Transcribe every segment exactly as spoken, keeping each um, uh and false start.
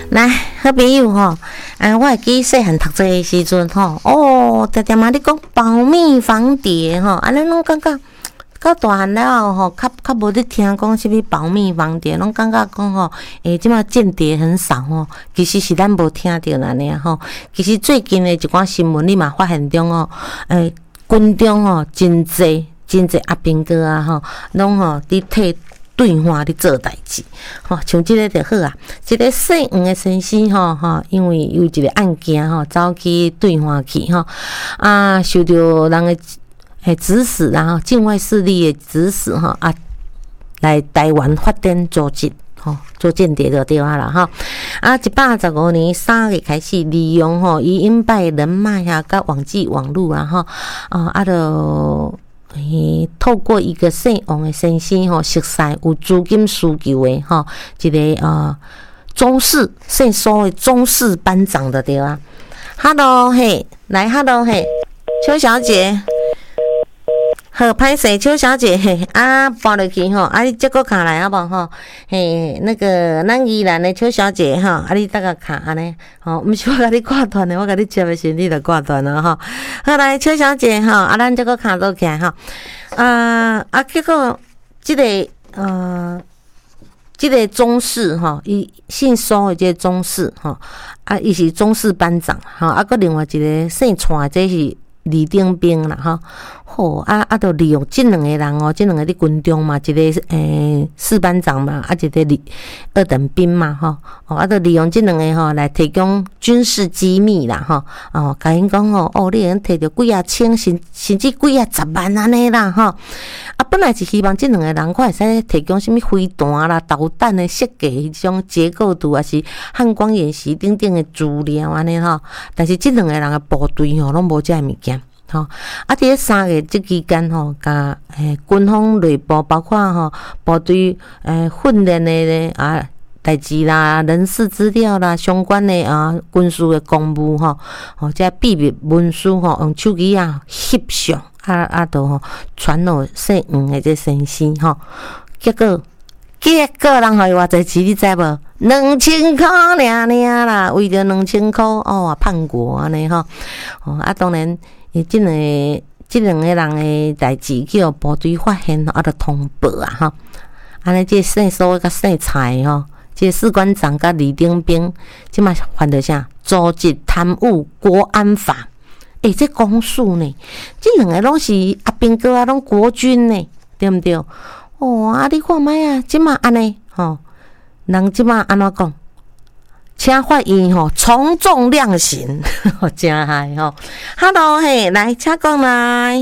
来，好朋友吼，啊，我会记细汉读册的时阵吼，哦，常常嘛咧讲保密防谍吼，安尼拢感觉到大汉了后吼，较较无咧听讲啥物保密防谍，拢感觉讲吼，诶，即马间谍很少吼，其实是咱无听着安尼吼。其实最近的一寡新闻，你嘛发现中哦，诶，军中吼真济真济阿兵哥啊吼，拢吼伫替对方咧做代志，吼，像即个就好啊。即个姓黄的先生吼吼，因为有一个案件吼，走去对方去吼，啊，受到人的诶指使，然后境外势力的指使吼啊，来台湾发展组织。吼、哦，做间谍就对啊啦吼，啊，一百十五年三月开始，利用吼伊引拜人脉啊，甲网际网络啊吼，啊啊就诶透过一个姓王的先生吼，熟悉有资金需求的吼，一个啊中士姓苏的中士班长的对啊 ，Hello 嘿，来 Hello 嘿，邱小姐。好，歹势，邱小姐，嘿，啊，拨落去吼，啊，你接个卡来好无吼？嘿，那个咱宜兰的邱小姐吼，啊，你搭个卡安尼，吼，毋是我甲你挂断的，我甲你接的时你就挂断了吼。好来，邱小姐吼，啊，咱接个卡倒起来吼，啊啊，结果即、这个呃，即、这个中士吼，伊姓苏的即个中士吼，啊，伊是中士班长吼，啊，佮另外一个姓蔡，这是李丁兵啦吼。吼啊啊！就利用即两个人哦，即两个伫军中嘛，一个诶士班长嘛，啊一个二二等兵嘛，吼哦啊，就利用即两个吼来提供军事机密啦，吼哦，甲因讲吼哦，你能摕到几啊千，甚甚至几啊十万安尼啦，吼啊，本来是希望即两个人我会使提供什么飞弹啦、导弹的设计迄种结构图，还是汉光演习等等的资料安尼吼，但是即两个人的部队吼拢无遮物件。吼、哦，啊！伫咧三月即期间吼，甲诶军方内部包括吼部队诶训练的咧啊代志啦、人事资料啦、相关的啊军事的公务吼，吼即秘密文书吼，用手机啊翕相啊啊，都吼传落姓黄的这先生吼，结果结果人互伊偌济钱，你知无？两千箍尔尔啦，为着两千箍哦，叛国安尼吼，哦啊，当然。伊即两个、即两个人的代志，叫部队发现，啊，就通报啊，吼。安尼，即姓苏甲姓蔡吼，即士官长甲李丁兵，即马犯着啥？组织贪污国安法。诶、欸，这公事呢？即两个拢是阿兵哥啊，拢国军呢，对毋对？哦，啊，你看卖啊，即马安尼吼，人即马安怎讲？请法院吼从重量刑，真嗨吼 ！Hello 嘿，来，请讲来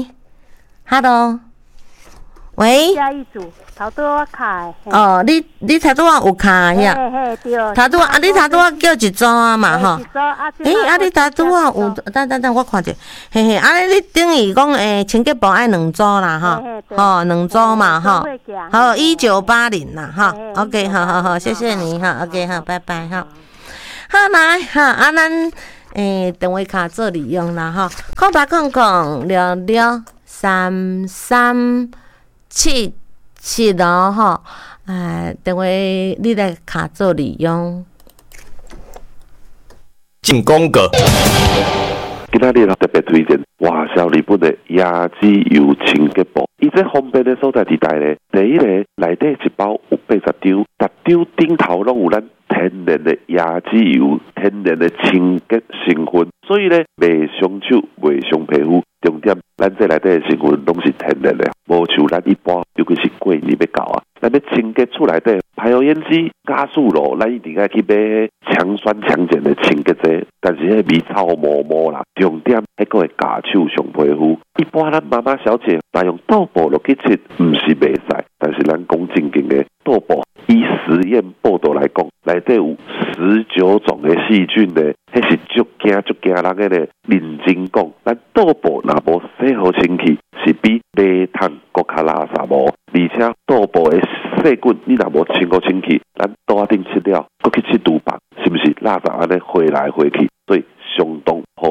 ，Hello， 喂， 下一组，头拄我卡哦，你你头拄啊有卡呀？ 嘿嘿对。 头拄啊，你头拄啊叫一组啊嘛吼？ 一组啊。 诶，啊，你头拄啊有，等等等，我看者，嘿嘿，啊，你等于讲诶，清洁部爱两组啦吼，吼两组嘛吼，好，一九八零啦哈 ，OK， 好好好，谢谢你哈 ，OK， 好，拜拜哈。好来哈，啊咱诶电话卡做利用啦哈，空白空空聊聊三三七七咯哈，诶电话你来卡做利用。 进攻个。 今仔日特别推荐华侨日本的椰子油清洁布，伊这方便的所在地带咧，第一个内底一包有八十张，十张顶头拢有咱天然的椰子油、天然的清洁成分，所以咧袂伤手、袂伤皮肤。重点，咱这内底的成分拢是天然的，无像咱一般，尤其是过年要到啊，咱要清洁厝内底排油烟机、加速炉，咱一定要去买强酸强碱的清洁剂，但是迄味臭毛毛啦，重点迄个会加手伤皮肤。一般咱妈妈小姐若用豆布落去切，毋是袂使，但是咱讲正经的豆布，以实验报道来讲，内底有十九种的细菌呢，迄是足惊足惊人个咧。认真讲，咱豆布若无洗好清气，是比马桶搁较垃圾无。而且豆布的细菌，你若无清好清气，咱刀顶切了，搁去切厨房，是不是垃圾安尼飞来飞去？所以相当好啦吼。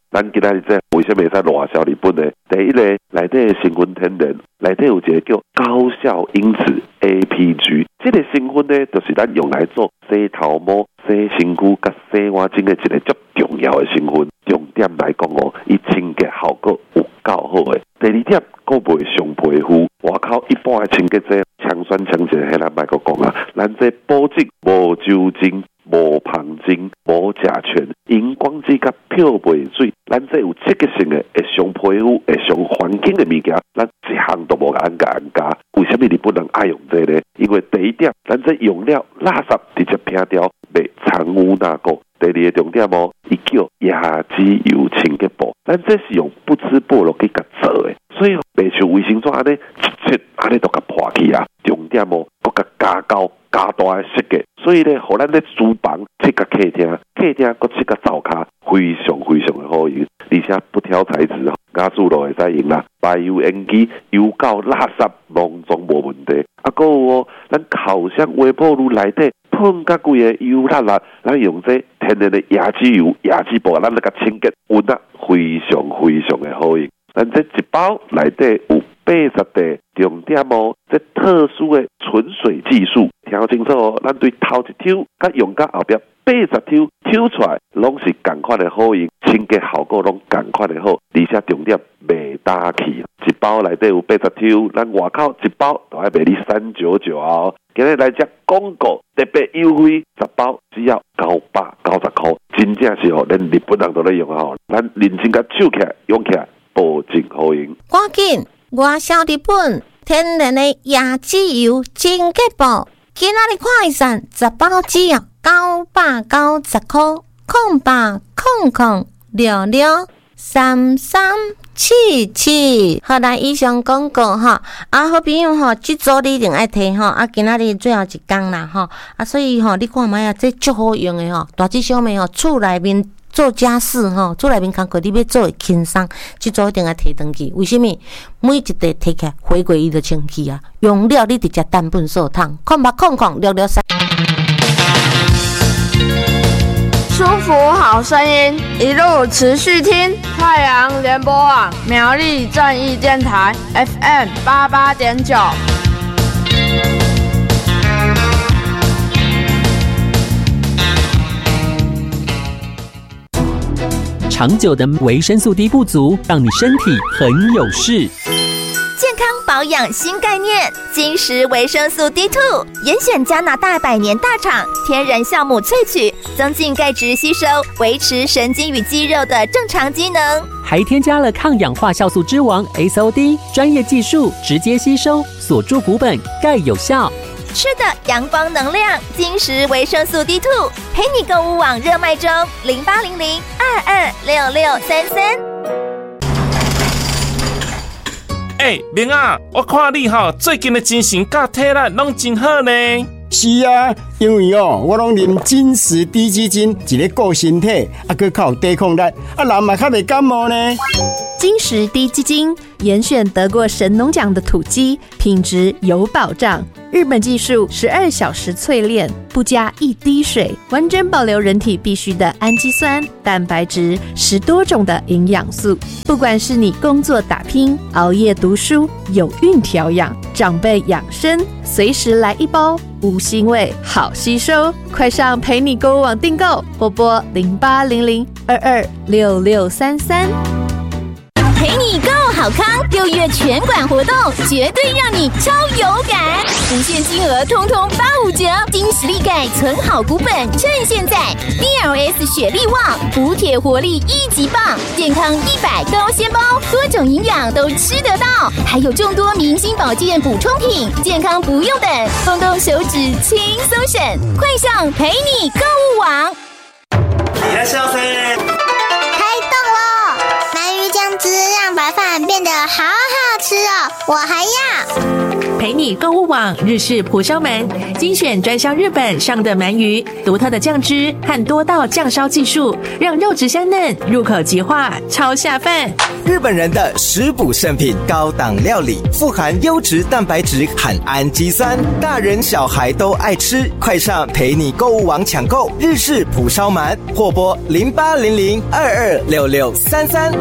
咱今仔日这为什么会使热销日本呢？第一个内底的成分天然，内底有一个叫高效因子 A P G， 这个成分呢，就是咱用来做洗头毛、洗身躯、甲洗碗巾的一个足重要的成分。重点来讲哦，伊清洁效果有够好的。第二点，佫袂伤皮肤。外口一般的清洁剂，强酸强碱，迄咱莫个讲啊，咱这保质无酒精。无芳精、无甲醛、荧光剂甲漂白水，咱这有刺激性的会伤皮肤、会伤环境的物件，咱一项都无按加按加。为什么日本人爱用这个呢？因为第一点，咱这用料垃圾直接撇掉，袂藏污纳垢。第二个重点哦，伊叫亚基油清洁布，咱这是用不织布落去甲做的，所以袂像卫生纸安尼一切安尼都甲破去啊。重点哦，佮甲加高加大的设计。所以咧，互咱咧厨房切甲客厅，客厅搁切甲灶骹，非常非常的好用，而且不挑材质哦，家属都会使用啦。排油烟机油到垃圾拢总无问题。啊，搁有哦，咱烤箱微波炉内底喷甲规个油蜡啦，咱用这天然的亚基油、亚基布，咱来甲清洁，温啊非常非常的好用。咱这一包内底有八十块，重点哦，这特殊的纯水技术，听清楚哦，咱对头一抽，甲用到后壁八十抽抽出来，拢是同款的好用，清洁效果拢同款的好，而且重点袂打气。一包内底有八十抽，咱外口一包都要卖你三九九哦。今日来只广告特别优惠，十包只要九百九十块，真正是哦，连日本人都在用哦，咱认真甲手起来用起来，保证好用。 赶紧！外销日本天然的亚基油清洁布，今仔日快闪十包只要九百九十块，空八空空六六三三七七。好啦，以上广告哈，啊，好朋友吼，这组你一定爱听吼，啊，今仔日最后一天啦吼，啊，所以吼，你看卖啊，这足好用的吼，大姐小妹吼，厝内面。做家事吼，厝内面工课你要做会轻松，这组一定要摕回去。为什么？每一块摕起来回归伊就清气啊！用了你直接单本扫桶，空吧空空六六三。 舒服好声音，一路持续听太阳联播网苗栗正义电台 F M 八八点九。 长久的维生素 D 不足，让你身体很有事。 健康保养新概念，金石维生素 D 二 严选加拿大百年大厂天然酵母萃取，增进钙质吸收，维持神经与肌肉的正常机能， 还添加了抗氧化酵素之王 S O D， 专业技术直接吸收，锁住骨本，钙有效。 吃的阳光能量，金石维生素 D 二 陪你购物网热卖中，零八零零二二六六三三。 哎、欸，明啊，我看你哈最近的精神甲体力拢真好呢。 是啊，因为哦，我拢啉金石低基金，一个顾身体，啊，佮较有抵抗力，啊，人嘛较袂感冒呢。 金石低基金严选得过神农奖的土鸡，品质有保障。日本技术十二小时淬炼，不加一滴水，完整保留人体必需的氨基酸、蛋白质，十多种的营养素。不管是你工作打拼、熬夜读书、有孕调养、长辈养生，随时来一包，无腥味，好吸收。快上陪你购物网订购，或拨零八零零二二六六三三。 陪你购好康，六月全馆活动绝对让你超有感，无限金额通通八五折，金实力钙存好股本，趁现在 D L S 雪力旺补铁活力一级棒，健康一百高纤包，多种营养都吃得到，还有众多明星保健补充品，健康不用等，动动手指轻松省，快上陪你购物网。 いらっしゃいませ。 开动喽！鳗鱼酱汁让白饭变得好好吃哦！ 我还要陪你购物网日式蒲烧鳗，精选专销日本上的鳗鱼，独特的酱汁和多道酱烧技术，让肉质香嫩，入口即化，超下饭。 日本人的食补圣品，高档料理，富含优质蛋白质和氨基酸，大人小孩都爱吃。快上陪你购物网抢购日式蒲烧鳗，或拨零八零零二二六六三三。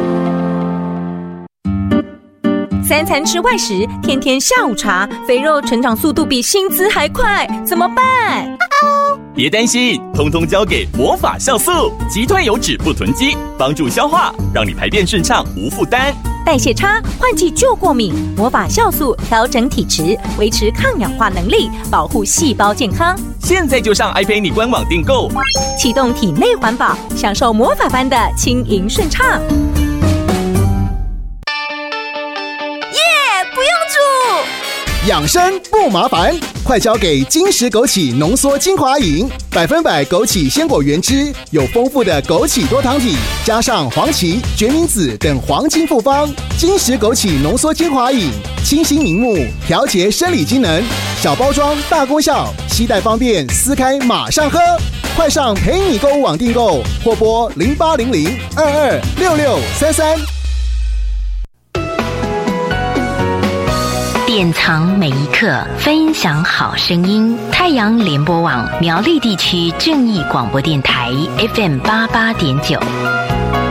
三餐吃外食，天天下午茶，肥肉成长速度比薪资还快，怎么办？ 别担心，通通交给魔法酵素，击退油脂不囤积，帮助消化，让你排便顺畅无负担。 代谢差，换季就过敏，魔法酵素调整体质，维持抗氧化能力，保护细胞健康。 现在就上爱陪你官网订购， 启动体内环保，享受魔法般的轻盈顺畅。 养生不麻烦，快交给金石枸杞浓缩精华饮，百分百枸杞鲜果原汁，有丰富的枸杞多糖体，加上黄芪、决明子等黄金复方。金石枸杞浓缩精华饮，清新明目，调节生理机能，小包装大功效，携带方便，撕开马上喝。快上陪你购物网订购，或拨零八零零二二六六三三。 典藏每一刻，分享好声音。太阳联播网苗栗地区正义广播电台 F M 八八点九。